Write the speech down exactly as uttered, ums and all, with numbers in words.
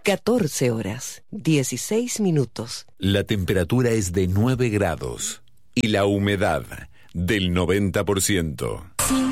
catorce horas, dieciséis minutos. La temperatura es de nueve grados y la humedad del noventa por ciento.